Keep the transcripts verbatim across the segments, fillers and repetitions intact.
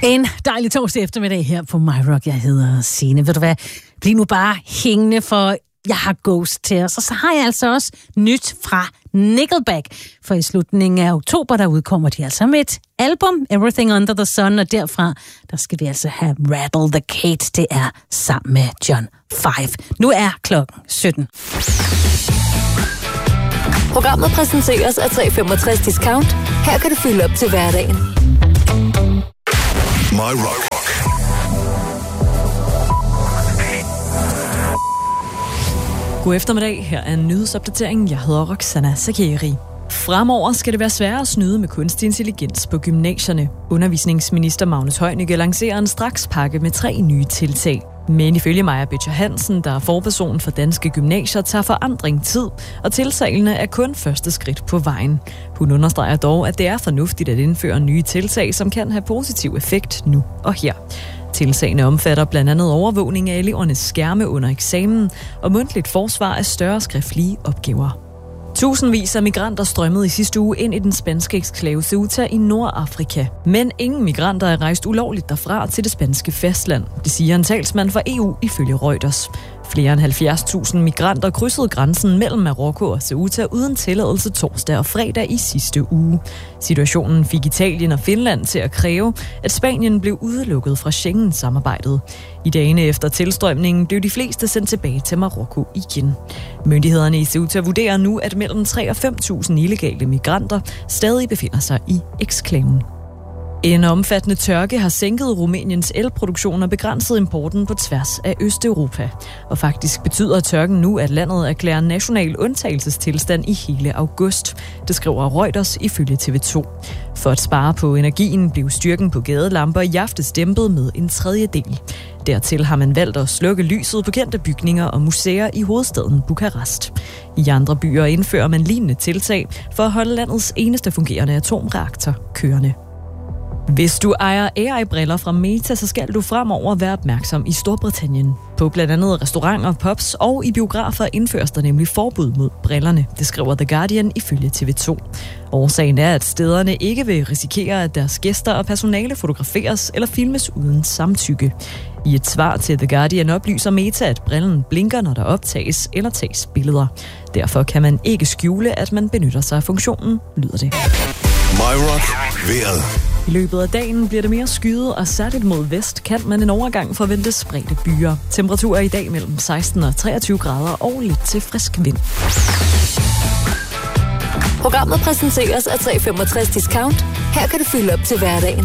En dejlig torsdag eftermiddag her på My Rock. Jeg hedder Signe. Ved du hvad? Bliv nu bare hængende, for jeg har Ghost til os. Og så har jeg altså også nyt fra Nickelback. For i slutningen af oktober, der udkommer de altså med et album, Everything Under the Sun. Og derfra, der skal vi altså have Rattle the Cage. Det er sammen med John Five. Nu er klokken sytten. Programmet præsenteres af tre femogtres Discount. Her kan du fylde op til hverdagen. My Rock. God eftermiddag. Her er en nyhedsopdatering. Jeg hedder Roxana Sakeri. Fremover skal det være sværere at snyde med kunstig intelligens på gymnasierne. Undervisningsminister Magnus Heunicke lancerer en strakspakke med tre nye tiltag. Men ifølge Maja Bitcher Hansen, der er forperson for danske gymnasier, tager forandring tid, og tiltagene er kun første skridt på vejen. Hun understreger dog, at det er fornuftigt at indføre nye tiltag, som kan have positiv effekt nu og her. Tiltagene omfatter blandt andet overvågning af elevernes skærme under eksamen og mundtligt forsvar af større skriftlige opgaver. Tusindvis af migranter strømmede i sidste uge ind i den spanske eksklave Ceuta i Nordafrika. Men ingen migranter er rejst ulovligt derfra til det spanske fastland. Det siger en talsmand for E U ifølge Reuters. Flere end halvfjerds tusind migranter krydsede grænsen mellem Marokko og Ceuta uden tilladelse torsdag og fredag i sidste uge. Situationen fik Italien og Finland til at kræve, at Spanien blev udelukket fra Schengen-samarbejdet. I dagene efter tilstrømningen blev de fleste sendt tilbage til Marokko igen. Myndighederne i Ceuta vurderer nu, at mellem tre og fem tusind illegale migranter stadig befinder sig i eksklaven. En omfattende tørke har sænket Rumæniens elproduktion og begrænset importen på tværs af Østeuropa. Og faktisk betyder tørken nu, at landet erklærer national undtagelsestilstand i hele august. Det skriver Reuters ifølge T V to. For at spare på energien blev styrken på gadelamper i aftes dæmpet med en tredjedel. Dertil har man valgt at slukke lyset på kendte bygninger og museer i hovedstaden Bukarest. I andre byer indfører man lignende tiltag for at holde landets eneste fungerende atomreaktor kørende. Hvis du ejer A I-briller fra Meta, så skal du fremover være opmærksom i Storbritannien. På blandt andet restauranter, pubs og i biografer indføres der nemlig forbud mod brillerne. Det skriver The Guardian ifølge T V to. Årsagen er, at stederne ikke vil risikere, at deres gæster og personale fotograferes eller filmes uden samtykke. I et svar til The Guardian oplyser Meta, at brillen blinker, når der optages eller tages billeder. Derfor kan man ikke skjule, at man benytter sig af funktionen, lyder det. My Rock. Vejret. I løbet af dagen bliver det mere skyet, og særligt mod vest kan man en overgang forvente spredte byer. Temperaturer i dag mellem seksten og treogtyve grader og lidt til frisk vind. Programmet præsenteres af tre femogtres Discount. Her kan du fylde op til hverdagen.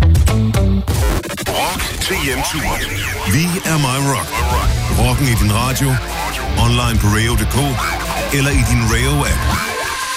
Rock til hjemturen. Vi er My Rock. Rocken i din radio, online på radio punktum d k eller i din Radio-app.